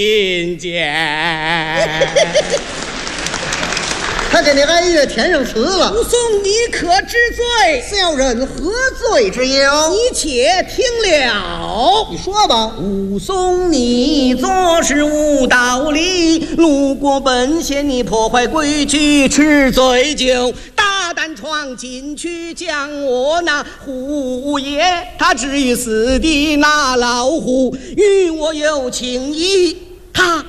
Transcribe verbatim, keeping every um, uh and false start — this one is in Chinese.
民间。 他给那哀乐填上词了。 武松，你可知罪？ 小人何罪之有？ 你且听了。 你说吧。 武松，你做事无道理，路过本县你破坏规矩，吃醉酒，大胆闯进去，将我那虎爷他置于死地，那老虎与我有情谊，他